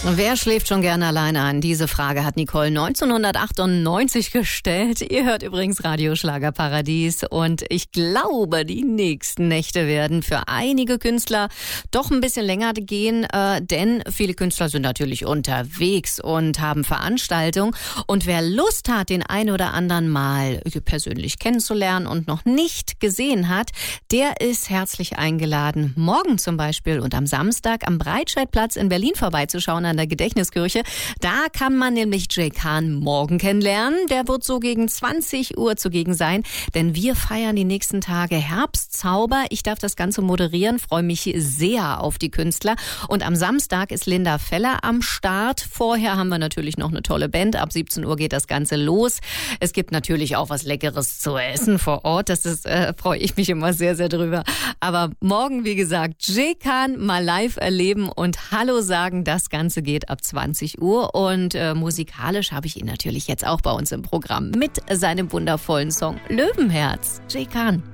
Wer schläft schon gerne alleine an? Diese Frage hat Nicole 1998 gestellt. Ihr hört übrigens Radio Schlagerparadies und ich glaube, die nächsten Nächte werden für einige Künstler doch ein bisschen länger gehen, denn viele Künstler sind natürlich unterwegs und haben Veranstaltungen. Und wer Lust hat, den einen oder anderen mal persönlich kennenzulernen und noch nicht gesehen hat, der ist herzlich eingeladen, morgen zum Beispiel und am Samstag am Breitscheidplatz in Berlin vorbeizuschauen an der Gedächtniskirche. Da kann man nämlich Jay Khan morgen kennenlernen. Der wird so gegen 20 Uhr zugegen sein, denn wir feiern die nächsten Tage Herbstzauber. Ich darf das Ganze moderieren, freue mich sehr auf die Künstler. Und am Samstag ist Linda Feller am Start. Vorher haben wir natürlich noch eine tolle Band. Ab 17 Uhr geht das Ganze los. Es gibt natürlich auch was Leckeres zu essen vor Ort. Das ist, freue ich mich immer sehr, sehr drüber. Aber morgen, wie gesagt, Jay Khan mal live erleben und Hallo sagen. Das Ganze geht ab 20 Uhr und musikalisch habe ich ihn natürlich jetzt auch bei uns im Programm mit seinem wundervollen Song Löwenherz. Jay Khan.